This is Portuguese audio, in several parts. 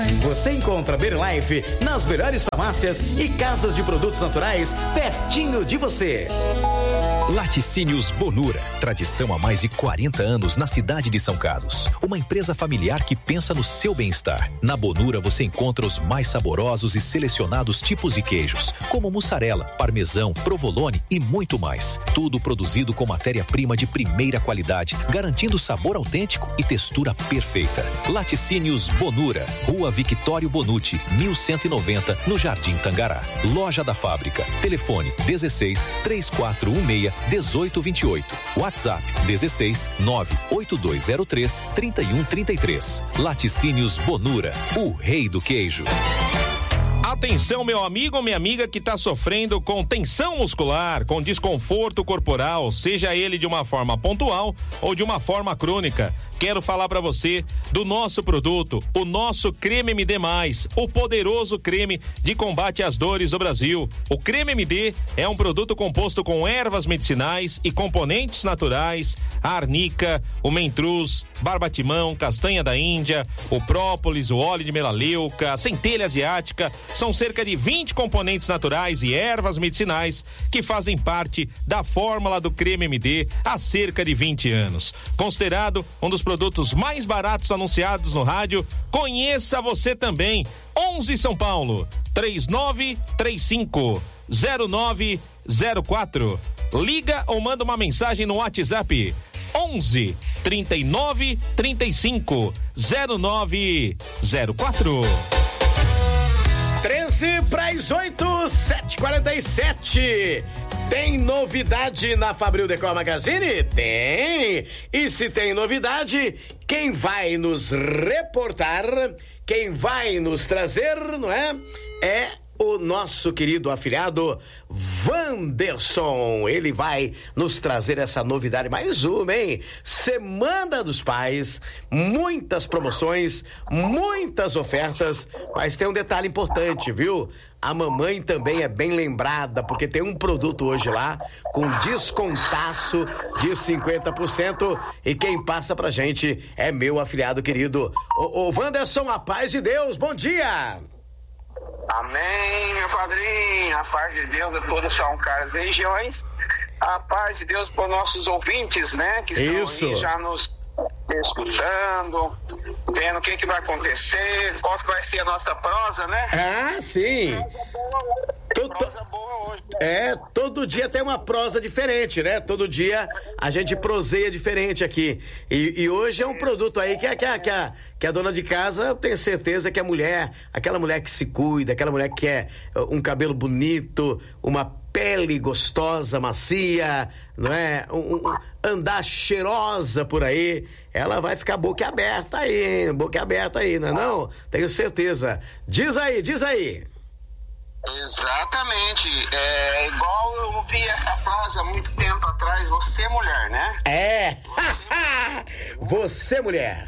Você encontra Berlife nas melhores farmácias e casas de produtos naturais pertinho de você. Laticínios Bonura, tradição há mais de 40 anos na cidade de São Carlos. Uma empresa familiar que pensa no seu bem-estar. Na Bonura você encontra os mais saborosos e selecionados tipos de queijos, como mussarela, parmesão, provolone e muito mais. Tudo produzido com matéria-prima de primeira qualidade, garantindo sabor autêntico e textura perfeita. Laticínios Bonura, Rua Victório Bonucci, 1190, no Jardim Tangará. Loja da Fábrica. Telefone 16 3416 1828. WhatsApp 16 98203 3133. Laticínios Bonura, o rei do queijo. Atenção, meu amigo ou minha amiga que está sofrendo com tensão muscular, com desconforto corporal, seja ele de uma forma pontual ou de uma forma crônica. Quero falar para você do nosso produto, o nosso Creme MD+, o poderoso creme de combate às dores do Brasil. O Creme MD é um produto composto com ervas medicinais e componentes naturais, a arnica, o mentruz, barbatimão, castanha da Índia, o própolis, o óleo de melaleuca, a centelha asiática. São cerca de 20 componentes naturais e ervas medicinais que fazem parte da fórmula do Creme MD há cerca de 20 anos. Considerado um dos produtos mais baratos anunciados no rádio. Conheça você também. 11 São Paulo 3935-0904. Liga ou manda uma mensagem no WhatsApp 11 39 35 0904. 13 para as 8, 7h47. Tem novidade na Fabril Decor Magazine? Tem! E se tem novidade, quem vai nos reportar, quem vai nos trazer, não é? É o nosso querido afilhado Wanderson. Ele vai nos trazer essa novidade, mais uma, hein? Semana dos Pais, muitas promoções, muitas ofertas, mas tem um detalhe importante, viu? A mamãe também é bem lembrada, porque tem um produto hoje lá com descontaço de 50%, e quem passa pra gente é meu afilhado querido, o Wanderson. A paz de Deus, bom dia! Amém, meu padrinho, a paz de Deus a todas São Carlos regiões, a paz de Deus para nossos ouvintes, né, que estão aí já nos escutando, vendo o que vai acontecer, qual que vai ser a nossa prosa, né? Ah, sim. Prosa boa hoje. Todo dia tem uma prosa diferente, né? Todo dia a gente proseia diferente aqui. E hoje é um produto aí que a dona de casa, eu tenho certeza que a mulher, aquela mulher que se cuida, aquela mulher que quer um cabelo bonito, uma pele gostosa, macia, não é? Andar cheirosa por aí, ela vai ficar boca aberta aí, não é não? Tenho certeza. Diz aí. Exatamente, igual eu ouvi essa frase há muito tempo atrás, você mulher, né? Você mulher.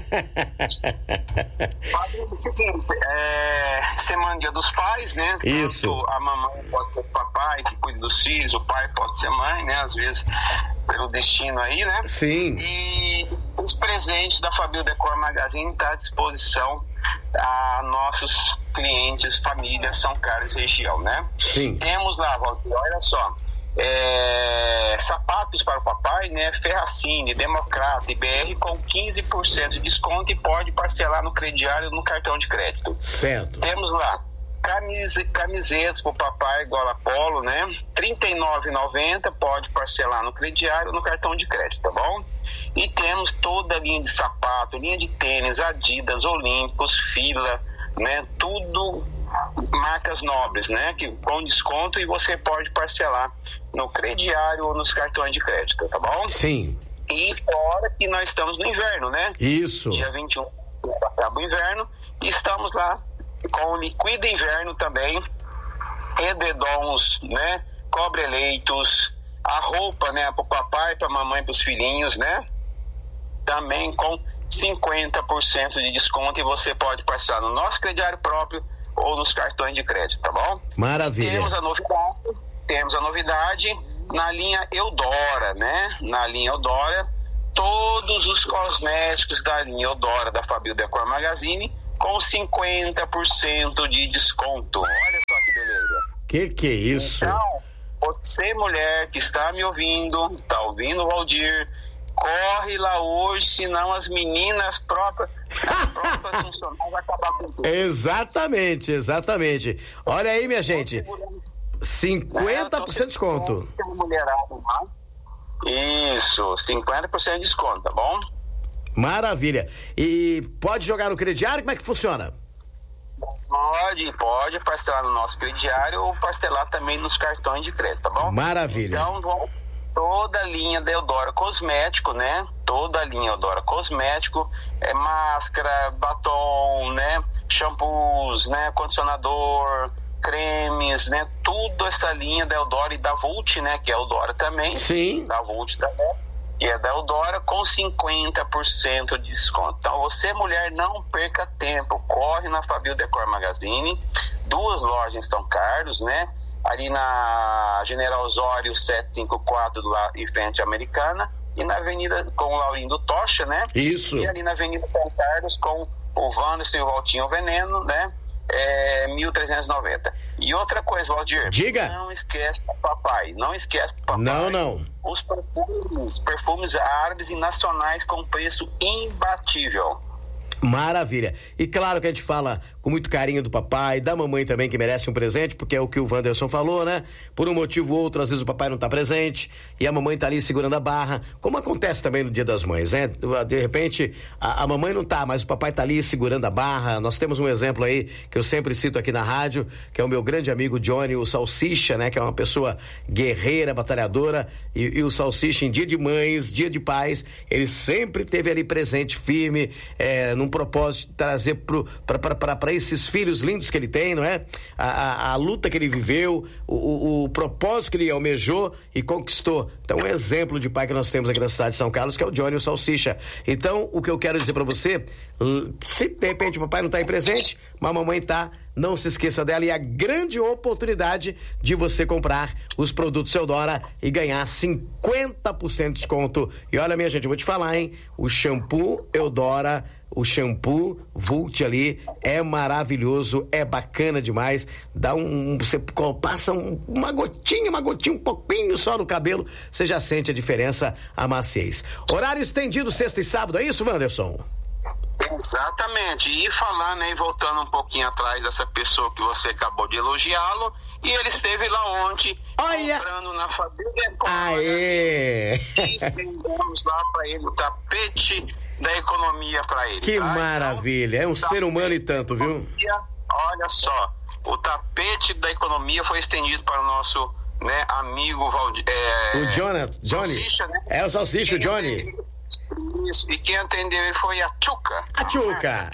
Semana Dia dos Pais, né? Isso. Tanto a mamãe pode ser o papai que cuida dos filhos, o pai pode ser mãe, né? Às vezes pelo destino aí, né? Sim. E os presentes da Fabril Decor Magazine estão à disposição a nossos clientes, família São Carlos região, né? Sim. Temos lá, Walter, olha só, sapatos para o papai, né? Ferracini, Democrata e BR com 15% de desconto e pode parcelar no crediário no cartão de crédito. Certo. Temos lá camisetas para o papai gola polo, né? R$39,90, pode parcelar no crediário no cartão de crédito, tá bom? E temos toda a linha de sapato, linha de tênis, Adidas, Olímpicos, Fila, né? Tudo marcas nobres, né? Que com desconto, e você pode parcelar no crediário ou nos cartões de crédito, tá bom? Sim. E fora que nós estamos no inverno, né? Isso. Dia 21 acaba o inverno e estamos lá com o Liquida Inverno também, edredons, né? Cobre-eleitos, a roupa, né? Pro papai, pra mamãe, pros filhinhos, né? Também com 50% de desconto, e você pode parcelar no nosso crediário próprio ou nos cartões de crédito, tá bom? Maravilha. Temos a novidade na linha Eudora, né? Na linha Eudora, todos os cosméticos da linha Eudora da Fabril Decor Magazine com 50% de desconto. Olha só que beleza. Que é isso? Então, você, mulher que está me ouvindo, está ouvindo o Valdir, corre lá hoje, senão as meninas próprias funcionárias vão acabar com tudo. Exatamente. Olha aí, minha gente. 50% de desconto. Isso, 50% de desconto, tá bom? Maravilha. E pode jogar no crediário? Como é que funciona? Pode parcelar no nosso crediário ou parcelar também nos cartões de crédito, tá bom? Maravilha. Então, toda a linha da Eudora Cosmético, né? Toda a linha Eudora Cosmético, máscara, batom, né? Shampoos, né? Condicionador, cremes, né? Tudo essa linha da Eudora e da Vult, né? Que é a Eudora também. Sim. Da Vult também. E é da Eudora com 50% de desconto. Então, você, mulher, não perca tempo. Corre na Fabio Decor Magazine. 2 lojas em São Carlos, né? Ali na General Osório 754, lá em frente à Americana. E na Avenida com o Laurindo Tocha, né? Isso. E ali na Avenida São Carlos com o Wanderson e o Valtinho Veneno, né? 1.390. E outra coisa, Valdir. Diga. Não esquece do papai. Não. Os perfumes árabes e nacionais com preço imbatível. Maravilha. E claro que a gente fala com muito carinho do papai, da mamãe também, que merece um presente, porque é o que o Wanderson falou, né? Por um motivo ou outro, às vezes o papai não tá presente e a mamãe tá ali segurando a barra, como acontece também no Dia das Mães, né? De repente, a mamãe não tá, mas o papai tá ali segurando a barra. Nós temos um exemplo aí, que eu sempre cito aqui na rádio, que é o meu grande amigo Johnny, o Salsicha, né? Que é uma pessoa guerreira, batalhadora, e o Salsicha, em dia de mães, dia de pais, ele sempre teve ali presente, firme, num propósito de trazer para esses filhos lindos que ele tem, não é? A luta que ele viveu, o propósito que ele almejou e conquistou. Então, um exemplo de pai que nós temos aqui na cidade de São Carlos, que é o Johnny, o Salsicha. Então, o que eu quero dizer para você, se de repente o papai não tá aí presente, mas a mamãe tá, não se esqueça dela, e a grande oportunidade de você comprar os produtos Eudora e ganhar 50% de desconto. E olha, minha gente, eu vou te falar, hein? O shampoo Eudora, o shampoo Vult ali é maravilhoso, é bacana demais. Você passa uma gotinha, um pouquinho só no cabelo, você já sente a diferença, a maciez. Horário estendido sexta e sábado, é isso, Wanderson? Exatamente. E falando aí, voltando um pouquinho atrás dessa pessoa que você acabou de elogiá-lo, e ele esteve lá ontem, comprando na Fabio Decor. Aê! E estendemos lá para ele o tapete da economia para ele. Que maravilha, então, é um ser humano e tanto, viu? Olha só, o tapete da economia foi estendido para o nosso, né, amigo Valdir, o Johnny. Salsicha, né? É o Salsicha, o Johnny. Isso, e quem atendeu ele foi a Tchuca. A Tchuca,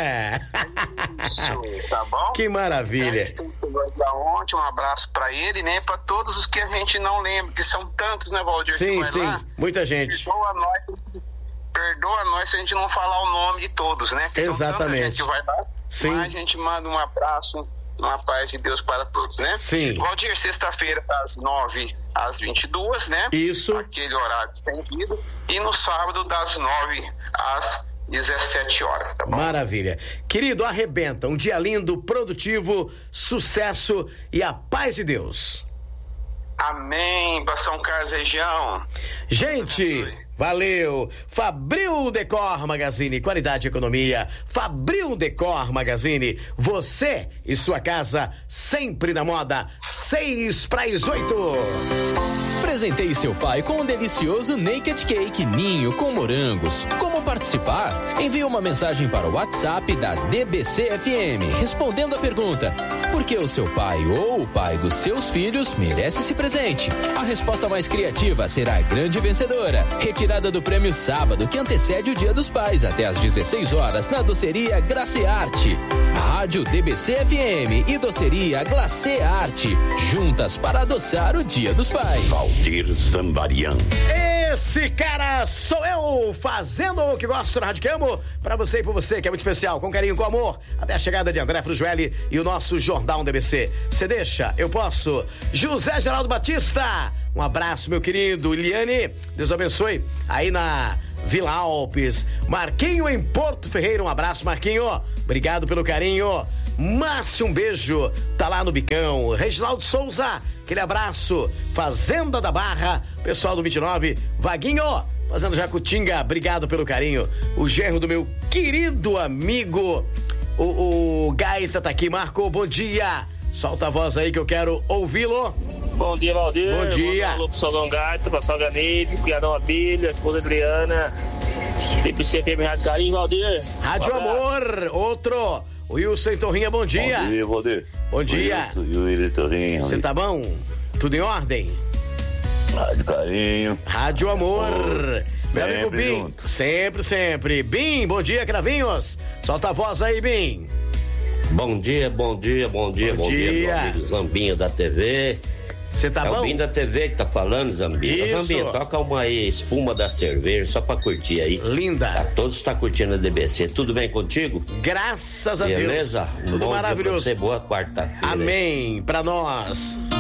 Isso, tá bom? Que maravilha. Ontem, um abraço pra ele, né? Pra todos os que a gente não lembra, que são tantos, né, Valdir? Sim, muita gente. Perdoa nós se a gente não falar o nome de todos, né? Que exatamente. São tanta gente que vai dar. Sim. Mas a gente manda um abraço, uma paz de Deus para todos, né? Sim. Valdir, sexta-feira, das 9 às 22, né? Isso. Aquele horário estendido. E no sábado, das 9 às 17 horas, tá bom? Maravilha. Querido, arrebenta. Um dia lindo, produtivo, sucesso e a paz de Deus. Amém. Para São Carlos região. Gente, valeu. Fabril Decor Magazine, qualidade e economia. Fabril Decor Magazine, você e sua casa sempre na moda. 6/8. Presenteie seu pai com um delicioso Naked Cake Ninho com morangos. Como participar? Envie uma mensagem para o WhatsApp da DBC FM, respondendo a pergunta: por que o seu pai ou o pai dos seus filhos merece esse presente? A resposta mais criativa será a grande vencedora. Retirada do prêmio sábado, que antecede o Dia dos Pais, até às 16 horas, na doceria Glacearte. Rádio DBC FM e doceria Glacearte, juntas para adoçar o Dia dos Pais. Valdir Zambarian. Esse cara sou eu, fazendo o que gosto na Rádio que amo, pra você e por você, que é muito especial, com carinho, com amor, até a chegada de André Frugelli e o nosso Jornal DBC. Você deixa, eu posso. José Geraldo Batista, um abraço, meu querido. Eliane, Deus abençoe, aí na Vila Alpes. Marquinho em Porto Ferreira, um abraço, Marquinho. Obrigado pelo carinho. Márcio, um beijo, tá lá no Bicão. Reginaldo Souza, aquele abraço. Fazenda da Barra, pessoal do 29. Vaguinho, fazendo Jacutinga, obrigado pelo carinho. O genro do meu querido amigo, o Gaita tá aqui. Marco, bom dia. Solta a voz aí que eu quero ouvi-lo. Bom dia, Valdir. Bom dia. Alô pro Solon Gaita, pra Salganide, Piadão Abílio, a esposa Adriana. TPC FM Rádio Carinho, Valdir. Rádio Amor, outro. Wilson Torrinha, bom dia. Bom dia, Valdir. Bom dia. Wilson Torrinha. Você tá bom? Tudo em ordem? Rádio Carinho. Rádio Amor. Meu amigo Bim. Junto. Sempre. Bim, bom dia, Cravinhos. Solta a voz aí, Bim. Bom dia, meu amigo Zambinho da TV. Você tá bom? É o Bim da TV que tá falando, Zambinho. Isso. Zambinho, toca uma aí, espuma da cerveja, só pra curtir aí. Linda. Todos tá curtindo a DBC. Tudo bem contigo? Graças a Beleza? Deus. Tudo bom maravilhoso. Dia pra você, boa quarta-feira. Amém. Pra nós.